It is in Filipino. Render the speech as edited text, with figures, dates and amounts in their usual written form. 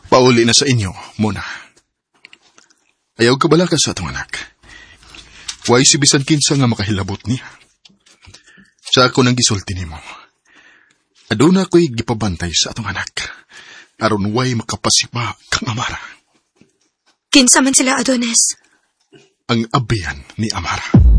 Pauli na sa inyo, Mona. Ayaw ka bala ka sa atong anak. Way si bisan kinsa nga makahilabot niya. Sa ako nang gisulti nimo. Aduna ko'y gipabantay sa atong anak. Aron way makapasipa kang Amara. Kinsa man sila, Adonis? Ang abiyan ni Amara.